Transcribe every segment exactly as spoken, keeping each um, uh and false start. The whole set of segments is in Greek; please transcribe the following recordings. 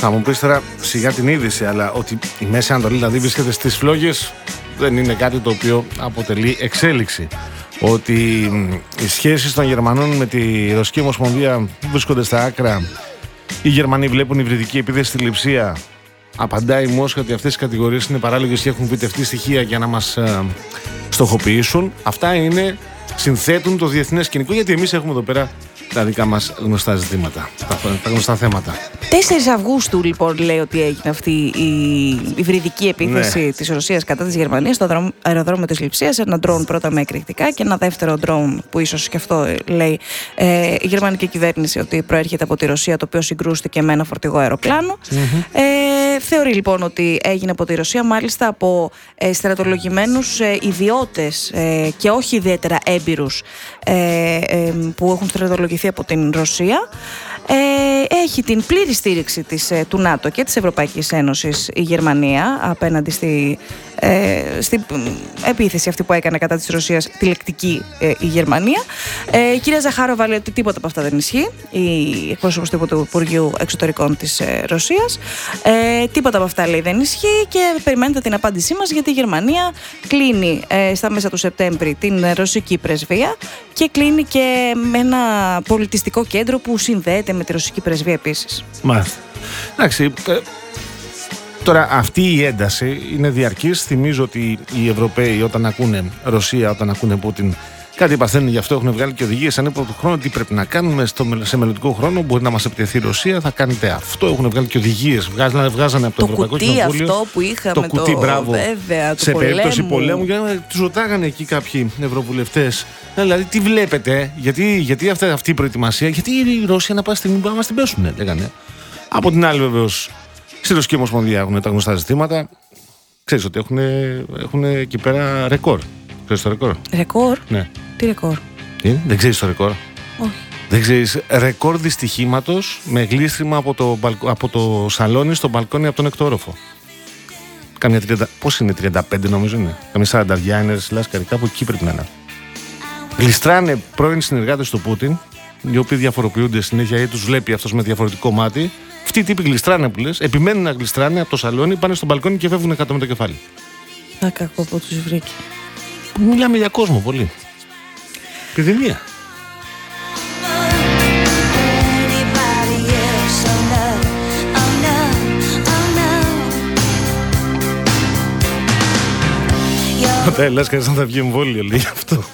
Θα μου πεις τώρα σιγά την είδηση, αλλά ότι η Μέση Ανατολή δηλαδή βρίσκεται στις φλόγες δεν είναι κάτι το οποίο αποτελεί εξέλιξη. Ότι οι σχέσεις των Γερμανών με τη Ρωσική Ομοσπονδία βρίσκονται στα άκρα. Οι Γερμανοί βλέπουν υβριδική επίθεση στη Λειψία. Απαντάει η Μόσχα ότι αυτές οι κατηγορίες είναι παράλογες και έχουν βιτευτεί στοιχεία για να μας ε, στοχοποιήσουν. Αυτά είναι, συνθέτουν το διεθνές σκηνικό, γιατί εμείς έχουμε εδώ πέρα τα δικά μας γνωστά ζητήματα, τα, τα γνωστά θέματα. τέσσερις Αυγούστου λοιπόν λέει ότι έγινε αυτή η υβριδική επίθεση ναι. της Ρωσίας κατά της Γερμανίας στο αεροδρόμιο της Λειψίας. Ένα ντρόουν πρώτα με εκρηκτικά και ένα δεύτερο ντρόουν που ίσως και αυτό λέει ε, η γερμανική κυβέρνηση ότι προέρχεται από τη Ρωσία, το οποίο συγκρούστηκε με ένα φορτηγό αεροπλάνο. Mm-hmm. Ε, θεωρεί λοιπόν ότι έγινε από τη Ρωσία, μάλιστα από ε, στρατολογημένους ε, ιδιώτες ε, και όχι ιδιαίτερα έμπειρους ε, ε, που έχουν στρατολογηθεί από την Ρωσία. Ε, έχει την πλήρη στήριξη της, ε, του ΝΑΤΟ και της Ευρωπαϊκής Ένωσης η Γερμανία απέναντι στη, ε, στη επίθεση αυτή που έκανε κατά της Ρωσίας τη λεκτική ε, η Γερμανία. Ε, η κυρία Ζαχάροβα λέει ότι τίποτα από αυτά δεν ισχύει, η εκπρόσωπος του Υπουργείου Εξωτερικών της ε, Ρωσίας. Ε, τίποτα από αυτά λέει δεν ισχύει και περιμένετε την απάντησή μας, γιατί η Γερμανία κλείνει ε, στα μέσα του Σεπτέμβρη την ρωσική πρεσβεία και κλείνει και με ένα πολιτιστικό κέντρο που συνδέεται με τη ρωσική πρεσβεία επίσης. Μάλιστα. Εντάξει, ε, τώρα αυτή η ένταση είναι διαρκής. Θυμίζω ότι οι Ευρωπαίοι όταν ακούνε Ρωσία, όταν ακούνε Πούτιν, κάτι παθαίνουν, γι' αυτό έχουν βγάλει και οδηγίες ανέπο του χρόνου τι πρέπει να κάνουμε στο, σε μελλοντικό χρόνο. Μπορεί να μας επιτεθεί η Ρωσία, θα κάνετε αυτό. Έχουν βγάλει και οδηγίες. Βγάζανε, βγάζανε από το, το Ευρωπαϊκό Κοινοβούλιο. Αυτό που είχαμε, το κουτί, το, μπράβο, βέβαια, σε πολέμου. περίπτωση πολέμου. Για να τους ρωτάγανε εκεί κάποιοι ευρωβουλευτές. Δηλαδή, τι βλέπετε, γιατί, γιατί αυτή, αυτή η προετοιμασία, γιατί η Ρωσία να πάει στην στιγμή να μας την πέσουν, λέγανε. Από την άλλη, βεβαίως, στη Ρωσική Ομοσπονδία έχουν τα γνωστά ζητήματα. Ξέρεις ότι έχουν, έχουν εκεί πέρα ρεκόρ. Ξέρεις το ρεκόρ. Ρεκόρ. Ναι. Τι ρεκόρ. Είναι? Δεν ξέρεις το ρεκόρ. Όχι. Δεν ξέρεις. Ρεκόρ δυστυχήματος με γλίστριμα από το, μπαλκο, από το σαλόνι στο μπαλκόνι από τον έκτο όροφο. Κάμια τριάντα, πώς είναι, τριάντα πέντε νομίζω είναι. Κάμια σαράντα είναι λάσκαρη, κάπου εκεί πρέπει να είναι. Γλιστράνε πρώην συνεργάτες του Πούτιν, οι οποίοι διαφοροποιούνται συνέχεια ή τους βλέπει αυτός με διαφορετικό μάτι. Αυτοί οι τύποι γλιστράνε που λες, επιμένουν να γλιστράνε από το σαλόνι, πάνε στο μπαλκόνι και φεύγουν κάτω με το κεφάλι. Α, κακό που τους βρήκε. Μιλάμε για κόσμο πολύ. Επιδημία. Όταν λες κανείς να θα βγει εμβόλιο, λέει αυτό.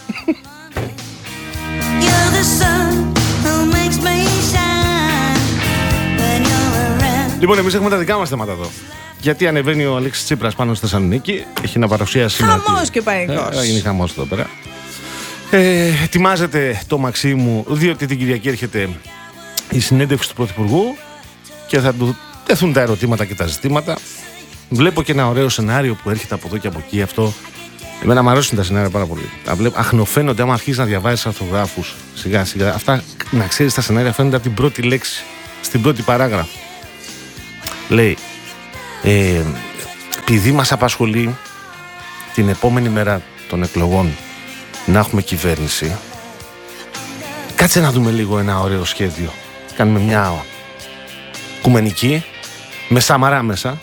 Λοιπόν, εμείς έχουμε τα δικά μας θέματα εδώ. Γιατί ανεβαίνει ο Αλέξης Τσίπρας πάνω στη Θεσσαλονίκη, έχει να παρουσιάσει. Χαμός και πανικός. Ε, είναι χαμός εδώ πέρα. Ε, ετοιμάζεται το Μαξίμου, διότι την Κυριακή έρχεται η συνέντευξη του Πρωθυπουργού και θα του τεθούν τα ερωτήματα και τα ζητήματα. Βλέπω και ένα ωραίο σενάριο που έρχεται από εδώ και από εκεί. Αυτό. Εμένα μου αρέσουν τα σενάρια πάρα πολύ. Τα βλέπω, αχνοφαίνονται άμα αρχίσει να διαβάζει αρθρογράφους. Σιγά σιγά. Αυτά να ξέρει, τα σενάρια φαίνονται από την πρώτη λέξη, στην πρώτη παράγραφο. Λέει, ε, επειδή μας απασχολεί την επόμενη μέρα των εκλογών να έχουμε κυβέρνηση, κάτσε να δούμε λίγο ένα ωραίο σχέδιο. Κάνουμε μια οικουμενική με Σαμαρά μέσα.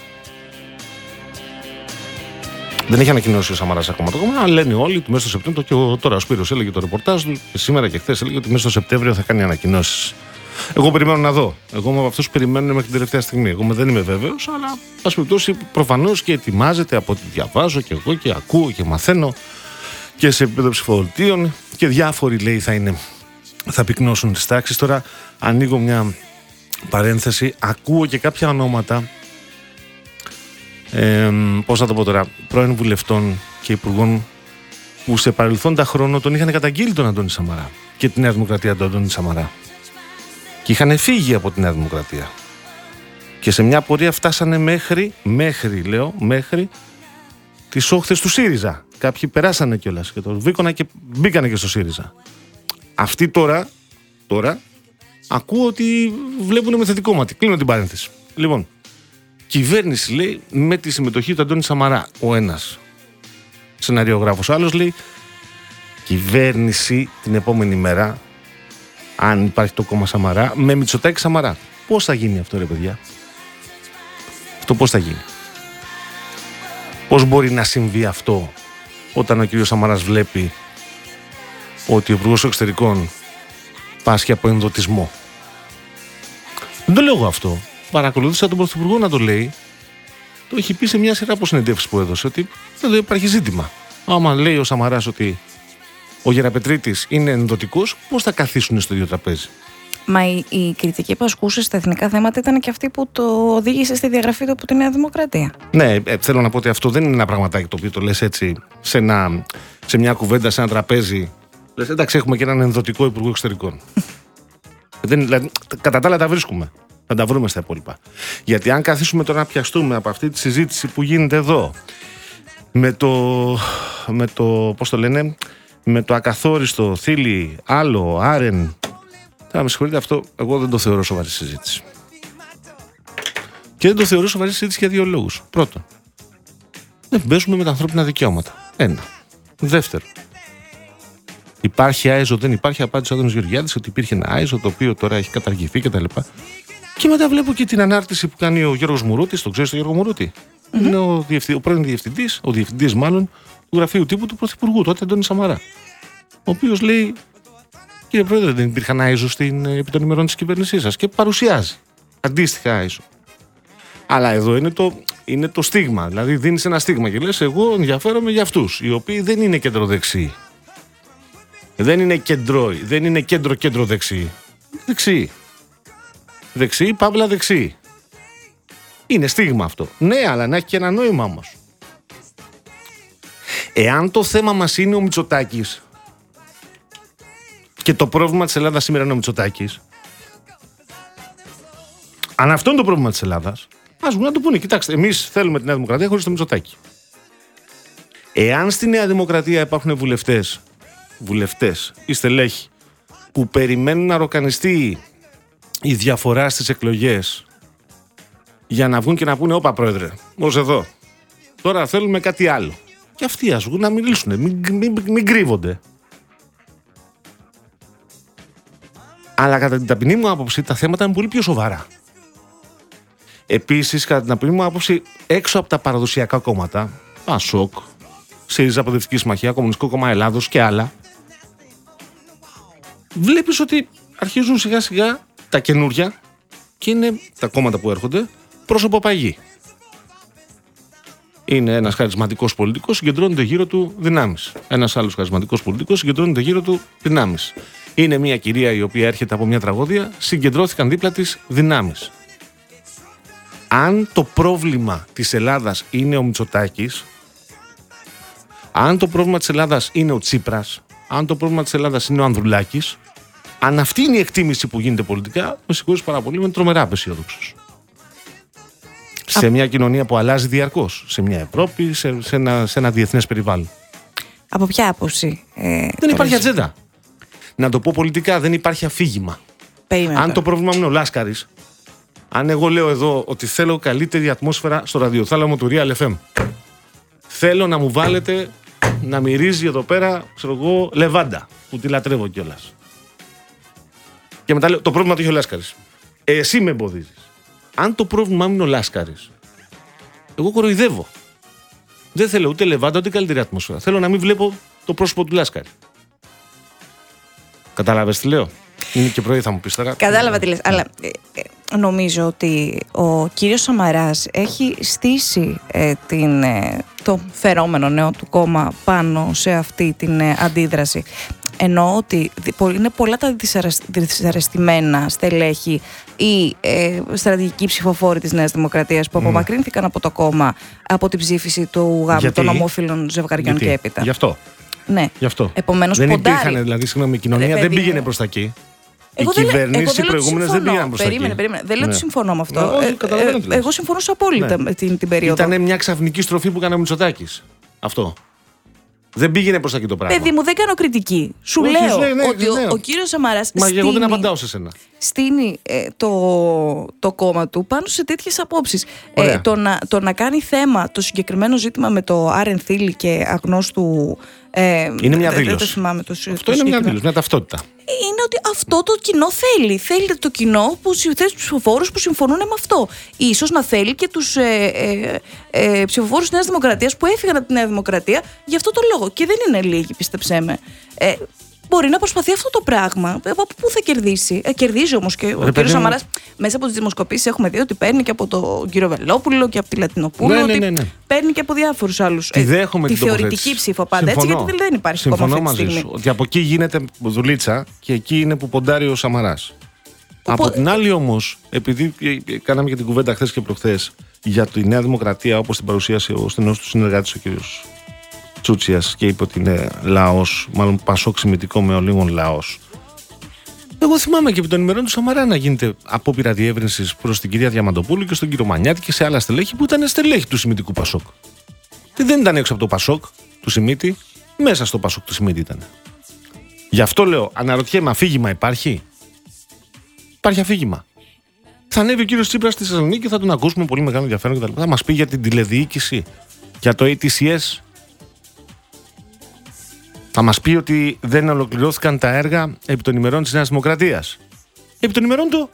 Δεν έχει ανακοινώσει ο Σαμαράς ακόμα το κόμμα, αλλά λένε όλοι ότι μέσα στο Σεπτέμβριο, και ο, τώρα ο Σπύρος έλεγε το ρεπορτάζ του, και σήμερα και χθες έλεγε ότι μέσα στο Σεπτέμβριο θα κάνει ανακοινώσεις. Εγώ περιμένω να δω. Εγώ είμαι από αυτούς που περιμένουν μέχρι την τελευταία στιγμή. Εγώ δεν είμαι βέβαιος, αλλά ας περιπτώσει προφανώς και ετοιμάζεται από ό,τι διαβάζω και εγώ και ακούω και μαθαίνω και σε επίπεδο ψηφοδελτίων και διάφοροι λέει θα είναι, θα πυκνώσουν τις τάξεις. Τώρα ανοίγω μια παρένθεση, ακούω και κάποια ονόματα. Ε, πώς θα το πω τώρα, πρώην βουλευτών και υπουργών που σε παρελθόντα χρόνο τον είχαν καταγγείλει τον Αντώνη Σαμαρά και τη Νέα Δημοκρατία τον Αντώνη Σαμαρά και είχαν φύγει από τη Νέα Δημοκρατία και σε μια πορεία φτάσανε μέχρι, μέχρι λέω, μέχρι τις όχθες του ΣΥΡΙΖΑ. Κάποιοι περάσανε κιόλας και το βήκωνα και μπήκανε και στο ΣΥΡΙΖΑ. Αυτοί τώρα, τώρα ακούω ότι βλέπουν με θετικό μάτι. Κλείνω την παρένθεση. Λοιπόν, κυβέρνηση λέει με τη συμμετοχή του Αντώνη Σαμαρά. Ο ένας σεναριογράφος, ο άλλος λέει κυβέρνηση την επόμενη μέρα, αν υπάρχει το κόμμα Σαμαρά, με Μητσοτάκη Σαμαρά. Πώς θα γίνει αυτό ρε παιδιά? Αυτό πώς θα γίνει? Πώς μπορεί να συμβεί αυτό όταν ο κύριος Σαμαράς βλέπει ότι ο Υπουργός Εξωτερικών πάσχει από ενδοτισμό? Δεν το λέω εγώ αυτό. Παρακολούθησα τον Πρωθυπουργό να το λέει. Το έχει πει σε μια σειρά από συνεντεύξεις που έδωσε, ότι εδώ υπάρχει ζήτημα. Άμα λέει ο Σαμαράς ότι ο Γεραπετρίτης είναι ενδοτικός, πώς θα καθίσουν στο ίδιο τραπέζι? Μα η, η κριτική που ασκούσε στα εθνικά θέματα ήταν και αυτή που το οδήγησε στη διαγραφή του από τη Νέα Δημοκρατία. Ναι, ε, θέλω να πω ότι αυτό δεν είναι ένα πραγματάκι το οποίο το λες έτσι σε, ένα, σε μια κουβέντα, σε ένα τραπέζι. Λες, εντάξει, έχουμε και έναν ενδοτικό Υπουργό Εξωτερικών. δεν, δηλαδή, κατά τα άλλα τα βρίσκουμε. Θα τα βρούμε στα υπόλοιπα. Γιατί αν καθίσουμε τώρα να πιαστούμε από αυτή τη συζήτηση που γίνεται εδώ, με το, με το πώς το λένε, με το ακαθόριστο Θήλη, άλλο, Άρεν. Θα με συγχωρείτε, αυτό εγώ δεν το θεωρώ σοβαρή συζήτηση. Και δεν το θεωρώ σοβαρή συζήτηση για δύο λόγους. Πρώτον, δεν παίζουμε με τα ανθρώπινα δικαιώματα. Ένα. Δεύτερο, υπάρχει άεζο, δεν υπάρχει, απάντησε ο Άδωνης Γεωργιάδης ότι υπήρχε ένα άεζο το οποίο τώρα έχει καταργηθεί κτλ. Και, και μετά βλέπω και την ανάρτηση που κάνει ο Γιώργος Μουρούτης. Το ξέρεις τον Γιώργο Μουρούτη? Mm-hmm. Είναι ο, διευθυ... ο πρώην διευθυντής, ο διευθυντής μάλλον, του γραφείου τύπου του Πρωθυπουργού, τότε Αντώνη Σαμαρά. Ο οποίος λέει, κύριε Πρόεδρε, δεν υπήρχαν άεζο στην επί των ημερών της κυβέρνησής σας? Και παρουσιάζει αντίστοιχα άεζο. Αλλά εδώ είναι το, είναι το στίγμα. Δηλαδή δίνεις ένα στίγμα και λες, εγώ ενδιαφέρομαι για αυτούς, οι οποίοι δεν είναι κεντροδεξιοί. Δεν είναι κεντρώοι, δεν είναι κέντρο-κέντρο δεξιοί. Δεξιοί. Δεξιοί, παύλα δεξιοί. Είναι στίγμα αυτό. Ναι, αλλά να έχει και ένα νόημα όμως. Εάν το θέμα μας είναι ο Μητσοτάκης και το πρόβλημα της Ελλάδας σήμερα είναι ο Μητσοτάκης, αν αυτό είναι το πρόβλημα της Ελλάδας, ας βγουν να το πούνε. Κοιτάξτε, εμείς θέλουμε τη Νέα Δημοκρατία χωρίς το Μητσοτάκη. Εάν στη Νέα Δημοκρατία υπάρχουν βουλευτές, βουλευτές ή στελέχοι που περιμένουν να ροκανιστεί η διαφορά στις εκλογές για να βγουν και να πούνε, όπα πρόεδρε, ως εδώ, τώρα θέλουμε κάτι άλλο. Και αυτοί ας βγουν να μιλήσουν, μην, μην, μην, μην κρύβονται. Αλλά κατά την ταπεινή μου άποψη τα θέματα είναι πολύ πιο σοβαρά. Επίσης, κατά την ταπεινή μου άποψη, έξω από τα παραδοσιακά κόμματα, ΠΑΣΟΚ, ΣΥΡΙΖΑ, Προοδευτική Συμμαχία, Κομμουνιστικό Κόμμα Ελλάδος και άλλα, βλέπεις ότι αρχίζουν σιγά σιγά τα καινούρια και είναι τα κόμματα που έρχονται προσωποπαγή. Είναι ένας χαρισματικός πολιτικός, συγκεντρώνεται γύρω του δυνάμεις. Ένας άλλος χαρισματικός πολιτικός, συγκεντρώνεται γύρω του δυνάμεις. Είναι μια κυρία η οποία έρχεται από μια τραγωδία, συγκεντρώθηκαν δίπλα της δυνάμεις. Αν το πρόβλημα της Ελλάδας είναι ο Μητσοτάκης, αν το πρόβλημα της Ελλάδας είναι ο Τσίπρας, αν το πρόβλημα της Ελλάδας είναι ο Ανδρουλάκης, αν αυτή είναι η εκτίμηση που γίνεται πολιτικά, με συγχωρείς πάρα πολύ, είμαι τρομερά απεσιόδοξος. Α... Σε μια κοινωνία που αλλάζει διαρκώς, σε μια Ευρώπη, σε, σε, ένα, σε ένα διεθνές περιβάλλον. Από ποια άποψη? Ε, δεν υπάρχει ατζέντα. Να το πω πολιτικά, δεν υπάρχει αφήγημα. Περίμενε. Αν το πρόβλημα μου είναι ο Λάσκαρης, αν εγώ λέω εδώ ότι θέλω καλύτερη ατμόσφαιρα στο ραδιοθάλαμο του Real εφ εμ, θέλω να μου βάλετε να μυρίζει εδώ πέρα, ξέρω εγώ, λεβάντα, που τη λατρεύω κιόλας. Και μετά λέω, το πρόβλημα το έχει ο Λάσκαρης. Ε, εσύ με εμποδίζεις. Αν το πρόβλημά μου είναι ο Λάσκαρης, εγώ κοροϊδεύω. Δεν θέλω ούτε λεβάντα ούτε καλύτερη ατμόσφαιρα. Θέλω να μην βλέπω το πρόσωπο του Λάσκαρη. Κατάλαβες τι λέω? Είναι και πρωί, θα μου πεις τώρα. Κατάλαβα τι λες, αλλά ε, ε, νομίζω ότι ο κύριος Σαμαράς έχει στήσει ε, την, ε, το φερόμενο νέο του κόμμα πάνω σε αυτή την ε, αντίδραση. Εννοώ ότι είναι πολλά τα δυσαρεστημένα στελέχη ή ε, στρατηγικοί ψηφοφόροι της Νέας Δημοκρατίας που mm. απομακρύνθηκαν από το κόμμα από την ψήφιση του γάμου των ομόφυλων ζευγαριών. Γιατί? Και έπειτα. Γι' αυτό. Ναι. Γι' αυτό. Επομένως, δεν ποντάρει. υπήρχαν, δηλαδή, συγγνώμη, η κοινωνία ε, δεν πήγαινε προς τα εκεί. Εγώ οι κυβερνήσεις, οι προηγούμενες δεν πήγαιναν προς τα εκεί. Περίμενε, περίμενε. Δεν λέω ότι ναι. συμφωνώ με αυτό. Ναι, ε, ε, ε, εγώ συμφωνούσα απόλυτα ναι. την, την περίοδο. Ήταν μια ξαφνική στροφή που έκανε ο Μητσοτάκης. Αυτό. Δεν πήγαινε προς τα εκεί το πράγμα. Παιδί μου, δεν κάνω κριτική. Σου Όχι, λέω ναι, ναι, ότι ναι. ο, ο κύριος Σαμαράς. Μα στείνει, εγώ δεν απαντάω σε σένα. Στείνει ε, το, το κόμμα του πάνω σε τέτοιες απόψεις. Ε, το, να, το να κάνει θέμα το συγκεκριμένο ζήτημα με το Άρεν Θήλη και αγνώστου Ε, είναι μια δεν δήλωση. το θυμάμαι το, αυτό το είναι μια δήλωση, μια ταυτότητα. Είναι ότι αυτό το κοινό θέλει. Θέλει το κοινό που θέσει τους ψηφοφόρους που συμφωνούν με αυτό. Ίσως να θέλει και τους ε, ε, ε, ψηφοφόρους της Νέας Δημοκρατίας που έφυγαν από τη Νέα Δημοκρατία για αυτό το λόγο. Και δεν είναι λίγοι, πίστεψέ με. Ε, Μπορεί να προσπαθεί αυτό το πράγμα. Από πού θα κερδίσει. Ε, κερδίζει όμως και ο κ. Σαμαράς. Μέσα από τις δημοσκοπήσεις έχουμε δει ότι παίρνει και από τον κύριο Βελόπουλο και από τη Λατινοπούλου. Ναι, ναι, ότι ναι, ναι. παίρνει και από διάφορους άλλους. Τη δέχομαι τη την θεωρητική ψήφο πάντα. Συμφωνώ. Έτσι, γιατί δεν υπάρχει Συμφωνώ κόμμα αυτή τη μαζί στιγμή. σου. Ότι από εκεί γίνεται δουλίτσα και εκεί είναι που ποντάρει ο Σαμαράς. Που Από πο... την άλλη όμως, επειδή κάναμε και την κουβέντα χθες και προχθές για τη Νέα Δημοκρατία όπως την παρουσίασε ο στενός του συνεργάτης ο κ. Τσούτσιας και είπε ότι είναι λαός, μάλλον πασόκ συμμετικό με ολίγων λαός. Εγώ θυμάμαι και από τον ημερών του Σαμαρά να γίνεται απόπειρα διεύρυνσης προς την κυρία Διαμαντοπούλου και στον κύριο Μανιάτη και σε άλλα στελέχη που ήταν στελέχη του Συμμητικού Πασόκ. Και δεν ήταν έξω από το Πασόκ του Συμμίτη, μέσα στο Πασόκ του Συμμίτη ήταν. Γι' αυτό λέω, αναρωτιέμαι, αφήγημα υπάρχει. Υπάρχει αφήγημα. Θα ανέβει ο κύριος Τσίπρας στη Θεσσαλονίκη και θα τον ακούσουμε πολύ μεγάλο ενδιαφέρον κτλ. Θα μας πει για την τηλεδιοίκηση, για το έι τι σι ες. Θα μας πει ότι δεν ολοκληρώθηκαν τα έργα επί των ημερών της Νέας Δημοκρατίας. Επί των ημερών του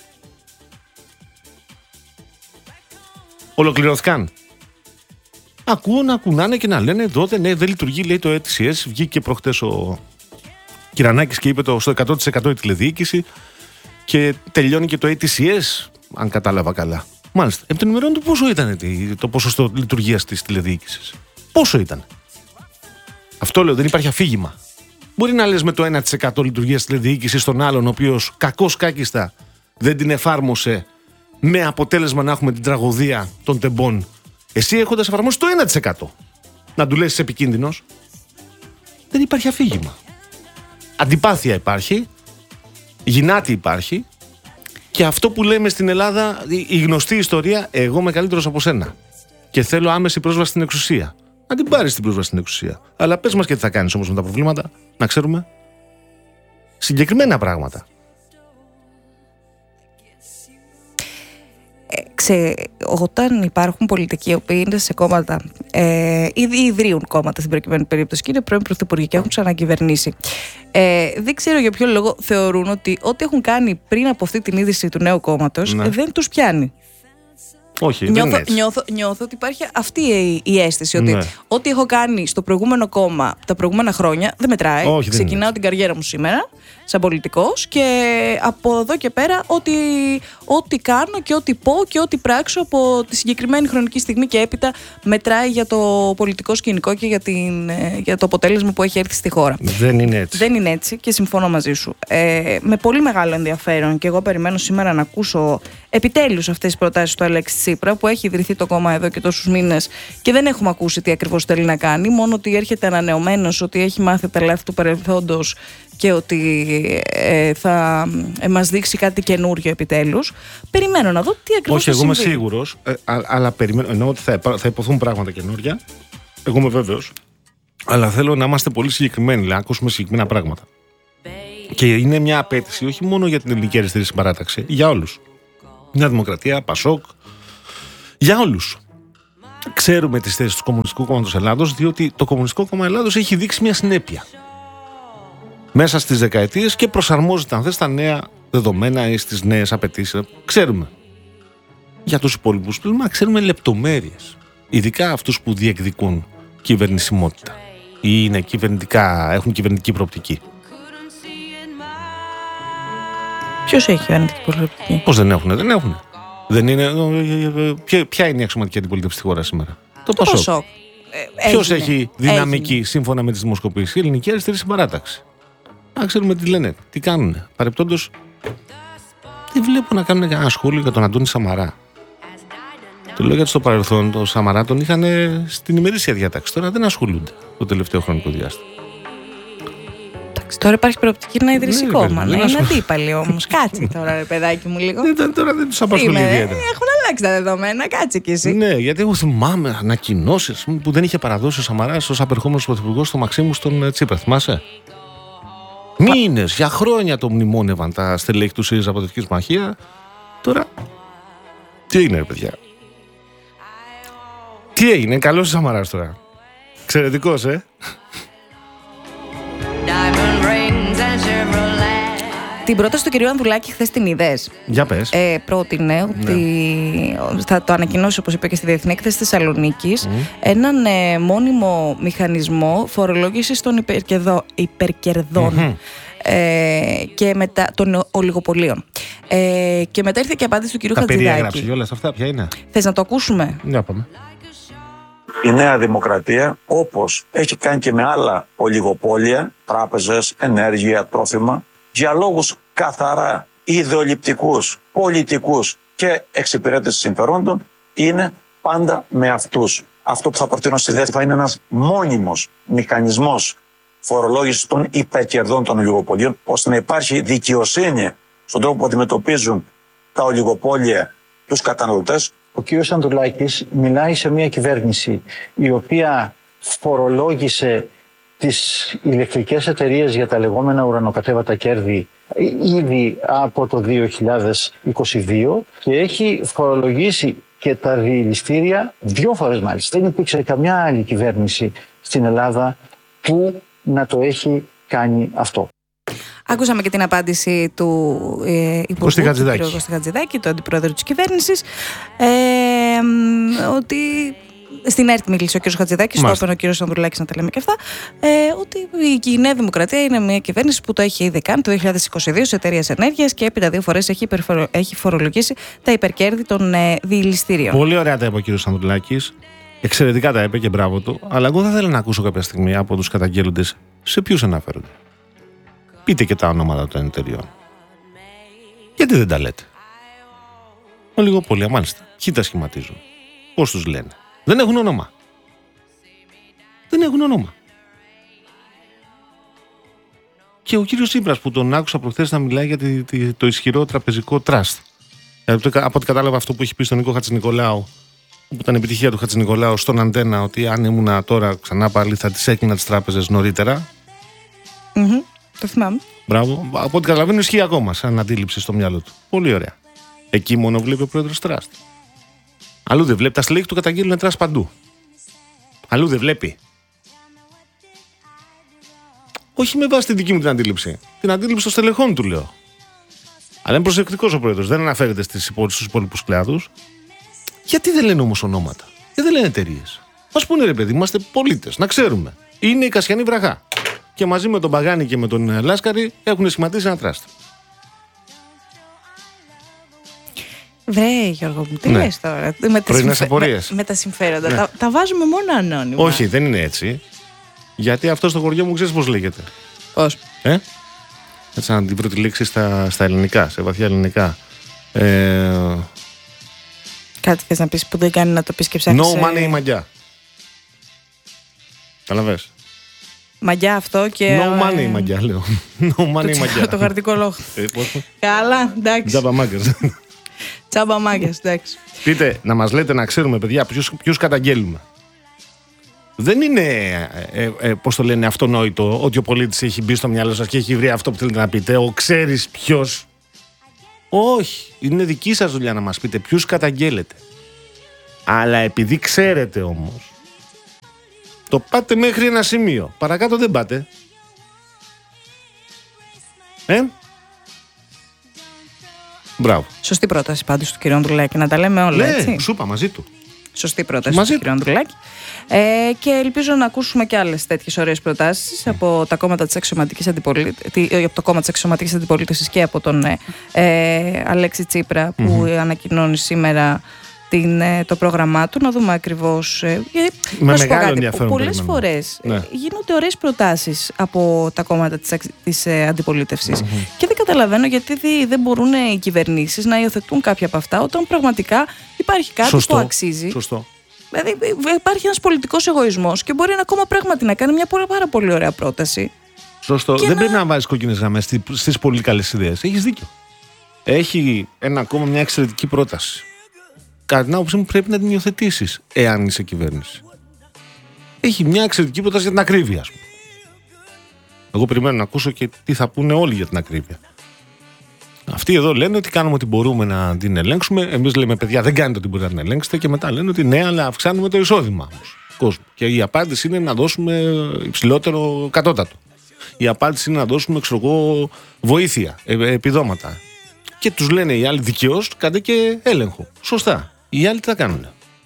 ολοκληρώθηκαν. Ακούω να κουνάνε και να λένε εδώ δεν, ναι, δεν λειτουργεί, λέει το έι τι σι ες. Βγήκε προχτές ο Κυρανάκης και είπε το στο εκατό τοις εκατό η τηλεδιοίκηση και τελειώνει και το έι τι σι ες, αν κατάλαβα καλά. Μάλιστα. Επί των ημερών του πόσο ήταν το ποσοστό λειτουργίας της τηλεδιοίκησης? Πόσο ήταν? Αυτό λέω, δεν υπάρχει αφήγημα. Μπορεί να λες με το ένα τοις εκατό λειτουργίας τηλεδιοίκησης στον άλλον, ο οποίος κακώς κάκιστα δεν την εφάρμοσε, με αποτέλεσμα να έχουμε την τραγωδία των τεμπών. Εσύ έχοντας εφαρμόσει το ένα τοις εκατό να του λες είσαι επικίνδυνος. Δεν υπάρχει αφήγημα. Αντιπάθεια υπάρχει, γυνάτη υπάρχει και αυτό που λέμε στην Ελλάδα, η γνωστή ιστορία, εγώ είμαι καλύτερος από σένα και θέλω άμεση πρόσβαση στην εξουσία. Να την πάρεις την πρόσβαση στην εξουσία. Αλλά πες μας και τι θα κάνεις όμως με τα προβλήματα, να ξέρουμε. Συγκεκριμένα πράγματα. Ε, ξέ, όταν υπάρχουν πολιτικοί οι οποίοι είναι σε κόμματα ε, ή ιδρύουν κόμματα στην προκειμένη περίπτωση και είναι πρώην πρωθυπουργοί και έχουν ξανακυβερνήσει, ε, δεν ξέρω για ποιο λόγο θεωρούν ότι ό,τι έχουν κάνει πριν από αυτή την ίδρυση του νέου κόμματος, ναι, δεν τους πιάνει. Όχι, νιώθω, δεν είναι νιώθω, νιώθω ότι υπάρχει αυτή η, η αίσθηση ότι ναι, ό,τι έχω κάνει στο προηγούμενο κόμμα τα προηγούμενα χρόνια δεν μετράει. Όχι, δεν Ξεκινάω την καριέρα μου σήμερα σαν πολιτικός και από εδώ και πέρα ό,τι, ό,τι κάνω και ό,τι πω και ό,τι πράξω από τη συγκεκριμένη χρονική στιγμή και έπειτα μετράει για το πολιτικό σκηνικό και για, την, για το αποτέλεσμα που έχει έρθει στη χώρα. Δεν είναι έτσι. Δεν είναι έτσι και συμφωνώ μαζί σου. Ε, με πολύ μεγάλο ενδιαφέρον και εγώ περιμένω σήμερα να ακούσω επιτέλους αυτές τις προτάσεις του Αλέξη Τσίπρα, που έχει ιδρυθεί το κόμμα εδώ και τόσους μήνες και δεν έχουμε ακούσει τι ακριβώς θέλει να κάνει, μόνο ότι έρχεται ανανεωμένος, ότι έχει μάθει τα λάθη του παρελθόντος και ότι ε, θα ε, μας δείξει κάτι καινούριο επιτέλους. Περιμένω να δω τι ακριβώς θα συμβεί. Όχι, εγώ είμαι σίγουρος, ε, α, αλλά περιμένω, εννοώ ότι θα, θα υποθούν πράγματα καινούρια. Εγώ είμαι βέβαιος. Αλλά θέλω να είμαστε πολύ συγκεκριμένοι, να ακούσουμε συγκεκριμένα πράγματα. Και είναι μια απέτηση όχι μόνο για την ελληνική αριστερή συμπαράταξη, για όλους. Μια Δημοκρατία, Πασόκ, για όλους. Ξέρουμε τις θέσεις του Κομμουνιστικού Κόμματος Ελλάδος, διότι το Κομμουνιστικό Κόμμα Ελλάδος έχει δείξει μια συνέπεια μέσα στις δεκαετίες και προσαρμόζεται, αν θες, στα νέα δεδομένα ή στις νέες απαιτήσεις. Ξέρουμε. Για τους υπόλοιπους πλέον, ξέρουμε λεπτομέρειες. Ειδικά αυτούς που διεκδικούν κυβερνησιμότητα ή είναι κυβερνητικά, έχουν κυβερνητική προοπτική. Ποιος έχει κυβερνητική προοπτική? Πώς δεν έχουν, δεν έχουν. Δεν είναι, ποια, ποια είναι η αξιωματική αντιπολίτευση στη χώρα σήμερα? Το, το Πασόκ. Πασόκ. Ε, Ποιος έχει δυναμική έγινε. σύμφωνα με τις δημοσκοπήσεις? Η ελληνική αριστερή συμπαράταξη. Να ξέρουμε τι λένε, τι κάνουν. Παρεπτόντως, δεν βλέπω να κάνουν κανένα σχόλιο για τον Αντώνη Σαμαρά. Το λέω γιατί στο παρελθόν τον Σαμαρά τον είχαν στην ημερήσια διάταξη. Τώρα δεν ασχολούνται το τελευταίο χρονικό διάστημα. Εντάξει, τώρα υπάρχει προοπτική να ιδρύσει Ναι, κόμμα. δεν Να είναι ασχολ- αντίπαλοι όμως. Κάτσε τώρα, ρε παιδάκι μου, λίγο. Δεν, τώρα δεν τους απασχολεί Είμαι, ιδιαίτερα. έχουν αλλάξει τα δεδομένα, κάτσε κι εσύ. Ναι, γιατί εγώ θυμάμαι ανακοινώσεις που δεν είχε παραδώσει ο Σαμαράς ως απερχόμενος πρωθυπουργός στο Μαξίμου στον ε, Τσίπρα. Θυμάσαι? Μήνες, για χρόνια το μνημόνευαν τα στελέχη του ΣΥΡΙΖΑ από τη Δυτική Συμμαχία. Τώρα, τι έγινε, ρε παιδιά? Τι έγινε, καλός ο Σαμαράς τώρα. Εξαιρετικός, ε. Την πρόταση του κυρίου Ανδρουλάκη χθες την είδες? Για πες. Ε, πρότεινε ότι ναι. θα το ανακοινώσει, όπως είπε και στη Διεθνή Έκθεση Θεσσαλονίκης, mm. έναν ε, μόνιμο μηχανισμό φορολόγησης των υπερκερδο, υπερκερδών mm-hmm. ε, και μετά των ολιγοπολίων. Ε, και μετά ήρθε και απάντηση του κυρίου τα Χατζηδάκη. Τα περιέγραψε κιόλας αυτά, ποια είναι? Θες να το ακούσουμε? Για πάμε. Η Νέα Δημοκρατία, όπως έχει κάνει και με άλλα ολιγοπόλια, τράπεζες, ενέργεια, τρόφιμα, για λόγους καθαρά ιδεολειπτικούς, πολιτικούς και εξυπηρέτησης συμφερόντων, είναι πάντα με αυτούς. Αυτό που θα προτείνω στη ΔΕΘ θα είναι ένας μόνιμος μηχανισμός φορολόγησης των υπερκερδών των ολιγοπολίων, ώστε να υπάρχει δικαιοσύνη στον τρόπο που αντιμετωπίζουν τα ολιγοπόλια τους καταναλωτές. Ο κύριος Ανδρουλάκης μιλάει σε μια κυβέρνηση η οποία φορολόγησε τις ηλεκτρικές εταιρείες για τα λεγόμενα ουρανοκατέβατα κέρδη ήδη από το δύο χιλιάδες είκοσι δύο και έχει φορολογήσει και τα διελιστήρια δύο φορές μάλιστα. Δεν υπήρξε καμιά άλλη κυβέρνηση στην Ελλάδα που να το έχει κάνει αυτό. Άκουσαμε και την απάντηση του ε, Υπουργού Κώστη Χατζηδάκη, του Κώστη Χατζηδάκη, του Αντιπρόεδρου της κυβέρνησης, ε, ότι στην ΕΡΤ μίλησε ο κ. Χατζηδάκης, το έπαιρνε ο κ. Ανδρουλάκης να τα λέμε και αυτά, ε, ότι η Νέα Δημοκρατία είναι μια κυβέρνηση που το έχει ήδη κάνει το δύο χιλιάδες είκοσι δύο σε εταιρείες ενέργειας και έπειτα δύο φορές έχει, υπερφορο, έχει φορολογήσει τα υπερκέρδη των ε, διελιστήριων. Πολύ ωραία τα είπε ο κ. Ανδρουλάκης. Εξαιρετικά τα είπε και μπράβο του. Αλλά εγώ θα ήθελα να ακούσω κάποια στιγμή από τους καταγγέλλοντες σε ποιους αναφέρονται. Πείτε και τα ονόματα των εταιριών. Γιατί δεν τα λέτε? Ολιγοπόλια, μάλιστα. Ποιοι τα σχηματίζουν? Πώς τους λένε? Δεν έχουν όνομα. Δεν έχουν όνομα. Και ο κύριος Τσίπρας που τον άκουσα προχθές να μιλάει για τη, τη, το ισχυρό τραπεζικό τραστ. Από ό,τι κατάλαβα αυτό που έχει πει στον Νίκο Χατζηνικολάου, που ήταν επιτυχία του Χατζηνικολάου στον Αντένα, ότι αν ήμουνα τώρα ξανά πάλι θα τις έκλεινα τις τράπεζες νωρίτερα. Mm-hmm. Το θυμάμαι. Μπράβο. Από ό,τι καταλαβαίνω ισχύει ακόμα σαν αντίληψη στο μυαλό του. Πολύ ωραία. Εκεί μόνο βλέπει ο πρόεδρος τραστ. Αλλού δεν βλέπει. Τα στελέχη του καταγγείλουν τραστ παντού. Αλλού δεν βλέπει. Όχι με βάση την δική μου την αντίληψη. Την αντίληψη των στελεχών του λέω. Αλλά είναι προσεκτικός ο πρόεδρος. Δεν αναφέρεται στους υπόλοιπους κλάδους. Γιατί δεν λένε όμως ονόματα? Γιατί δεν λένε εταιρείες? Ας πούνε ρε παιδί, είμαστε πολίτες. Να ξέρουμε. Είναι η Κασιανή Βραχά. Και μαζί με τον Παγάνη και με τον Λάσκαρη έχουν σχηματίσει ένα τραστ. Βρε Γιώργο μου, τι ναι. λες τώρα? Με τα, συμφε... με, με τα συμφέροντα. Ναι. Τα, τα βάζουμε μόνο ανώνυμα. Όχι, δεν είναι έτσι. Γιατί αυτό στο χωριό μου ξέρεις πώς λέγεται? Πώς? Ε? Έτσι να την πρώτη λέξη στα, στα ελληνικά, σε βαθιά ελληνικά. Ε... Κάτι θες να πεις που δεν κάνει να το πεις και ψάξεις? No money η μαγιά. Καταλαβες? Μαγιά αυτό και... No money η μαγιά λέω. No money η μαγιά. Το χαρτικό λόγο. Ε, καλά, εντάξει. Τζάμπα μάγκες. Τζάμπα μάγκες, εντάξει. Πείτε, να μας λέτε να ξέρουμε παιδιά ποιους, ποιους καταγγέλουμε. Δεν είναι, ε, ε, πώς το λένε, αυτονόητο ότι ο πολίτης έχει μπει στο μυαλό σας και έχει βρει αυτό που θέλετε να πείτε. Ο ξέρεις ποιος. Όχι, είναι δική σας δουλειά να μας πείτε ποιους καταγγέλλετε. Αλλά επειδή ξέρετε όμως, το πάτε μέχρι ένα σημείο. Παρακάτω δεν πάτε. Ε? Μπράβο. Σωστή πρόταση πάντως του κ. Ανδρουλάκη, να τα λέμε όλα, ναι, έτσι. σου είπα μαζί του. Σωστή πρόταση μαζί του κ. Ανδρουλάκη. Ε, και ελπίζω να ακούσουμε και άλλες τέτοιες ωραίες προτάσεις από τα κόμματα της αξιωματικής αντιπολίτευσης, από το κόμμα της αξιωματικής αντιπολίτευσης και από τον ε, ε, Αλέξη Τσίπρα που mm-hmm. ανακοινώνει σήμερα την, το πρόγραμμά του, να δούμε ακριβώς. Ε, με μεγάλο ενδιαφέρον. Πολλές φορές ναι. γίνονται ωραίες προτάσεις από τα κόμματα της, της ε, αντιπολίτευσης mm-hmm. και δεν καταλαβαίνω γιατί δεν μπορούν οι κυβερνήσεις να υιοθετούν κάποια από αυτά όταν πραγματικά υπάρχει κάτι Σωστό. που αξίζει. Σωστό. Δηλαδή υπάρχει ένας πολιτικός εγωισμός και μπορεί ένα κόμμα πράγματι να κάνει μια πάρα, πάρα πολύ ωραία πρόταση. Σωστό. Δεν να... πρέπει να βάζεις κόκκινες γραμμές στις πολύ καλές ιδέες. Έχεις δίκιο. Έχει ένα κόμμα μια εξαιρετική πρόταση. Κατά την άποψή μου πρέπει να την υιοθετήσεις, εάν είσαι κυβέρνηση. Έχει μια εξαιρετική πρόταση για την ακρίβεια, ας πούμε. Εγώ περιμένω να ακούσω και τι θα πούνε όλοι για την ακρίβεια. Αυτοί εδώ λένε ότι κάνουμε ό,τι μπορούμε να την ελέγξουμε. Εμείς λέμε, παιδιά, δεν κάνετε ό,τι μπορείτε να την ελέγξετε. Και μετά λένε ότι ναι, αλλά αυξάνουμε το εισόδημα του κόσμου. Και η απάντηση είναι να δώσουμε υψηλότερο κατώτατο. Η απάντηση είναι να δώσουμε, ξέρω εγώ, βοήθεια, ε, επιδόματα. Και τους λένε οι άλλοι δικαίως, κάντε και έλεγχο. Σωστά. Οι άλλοι τι θα κάνουν?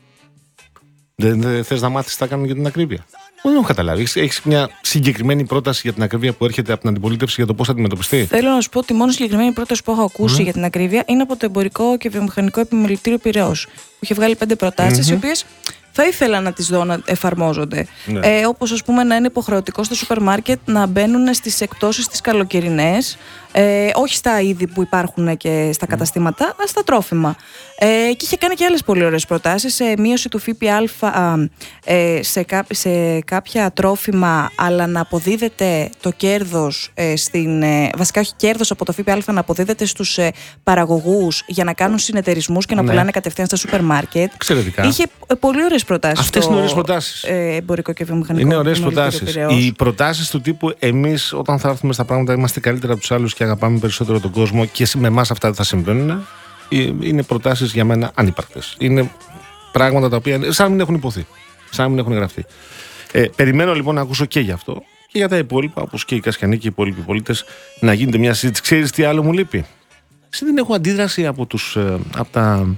Δεν, δεν θες να μάθεις τι θα κάνουν για την ακρίβεια? Δεν έχω καταλάβει. Έχεις, έχεις μια συγκεκριμένη πρόταση για την ακρίβεια που έρχεται από την αντιπολίτευση για το πώς θα αντιμετωπιστεί? Θέλω να σου πω ότι η μόνο συγκεκριμένη πρόταση που έχω ακούσει mm. για την ακρίβεια είναι από το Εμπορικό και Βιομηχανικό Επιμελητήριο Πειραιώς, που είχε βγάλει πέντε προτάσεις, mm-hmm. οι οποίες θα ήθελα να τις δω να εφαρμόζονται. Ναι. Ε, όπως, ας πούμε, να είναι υποχρεωτικό στο σούπερ μάρκετ να μπαίνουν στις εκπτώσεις τις καλοκαιρινές, ε, όχι στα είδη που υπάρχουν και στα καταστήματα, αλλά στα τρόφιμα. Ε, και είχε κάνει και άλλες πολύ ωραίες προτάσεις, σε μείωση του ΦΠΑ ε, σε, κά, σε κάποια τρόφιμα, αλλά να αποδίδεται το κέρδος ε, στην. Ε, βασικά, όχι κέρδος από το ΦΠΑ, να αποδίδεται στους ε, παραγωγούς για να κάνουν συνεταιρισμούς και να ναι. πουλάνε κατευθείαν στα σούπερ μάρκετ. Εξαιρετικά. Είχε ε, πολύ ωραίες προτάσεις. Αυτές είναι ωραίες προτάσεις. Ε, εμπορικό και βιομηχανικό. Είναι ωραίες προτάσεις. Οι προτάσεις του τύπου εμείς, όταν θα έρθουμε στα πράγματα, είμαστε καλύτερα από τους άλλους και αγαπάμε περισσότερο τον κόσμο και με εμάς αυτά δεν θα συμβαίνουν. Είναι προτάσεις για μένα ανύπαρκτες. Είναι πράγματα τα οποία σαν να μην έχουν υποθεί, σαν να μην έχουν γραφτεί. Ε, περιμένω λοιπόν να ακούσω και γι' αυτό και για τα υπόλοιπα, όπως και οι Κασιανοί και οι υπόλοιποι πολίτες, να γίνεται μια συζήτηση. Ξέρεις τι άλλο μου λείπει? Δεν έχω αντίδραση από, τους, από, τα,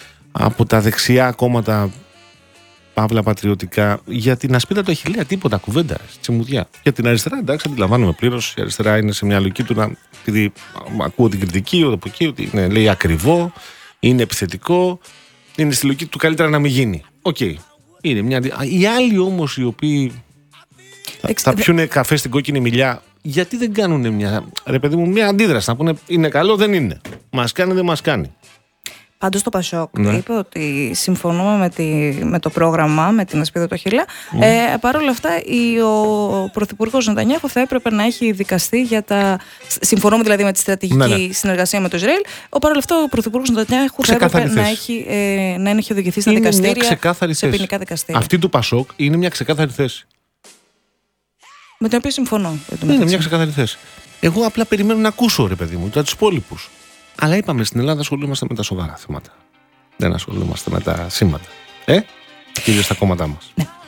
από τα δεξιά κόμματα, παύλα πατριωτικά, για την ασπίδα του Αχιλλέα. Τίποτα, κουβέντα, τσιμουδιά. Για την αριστερά, εντάξει, αντιλαμβάνομαι πλήρως. Η αριστερά είναι σε μια λογική του να. Επειδή ακούω την κριτική από εκεί, ότι είναι, λέει, ακριβό, είναι επιθετικό, είναι στη λογική του καλύτερα να μην γίνει. Οκ. Okay. Είναι μια. Οι άλλοι όμως, οι οποίοι Εξ... θα πιούνε καφέ στην κόκκινη μιλιά, γιατί δεν κάνουν μια, ρε παιδί μου, μια αντίδραση? Να πούνε είναι καλό, δεν είναι. Μας κάνει, δεν μας κάνει. Πάντως το Πασόκ ναι. είπε ότι συμφωνούμε με, τη, με το πρόγραμμα, με την ασπίδα του Αχιλλέα. Mm. Ε, Παρ' όλα αυτά, η, ο Πρωθυπουργός Νετανιάχου θα έπρεπε να έχει δικαστεί για τα. Συμφωνούμε δηλαδή με τη στρατηγική ναι, ναι. συνεργασία με το Ισραήλ. Ο, παρ' όλα αυτά, ο Πρωθυπουργός Νετανιάχου θα έπρεπε να έχει, ε, να έχει οδηγηθεί στα είναι δικαστήρια, σε ποινικά δικαστήρια. Αυτή του Πασόκ είναι μια ξεκάθαρη θέση. Με την οποία συμφωνώ. Είναι μια ξεκάθαρη θέση. Εγώ απλά περιμένω να ακούσω, ρε παιδί μου, για τους υπόλοιπους. Αλλά είπαμε, στην Ελλάδα ασχολούμαστε με τα σοβαρά θέματα. Δεν ασχολούμαστε με τα σήματα. Ε, κυρίως στα κόμματά μας. Ναι.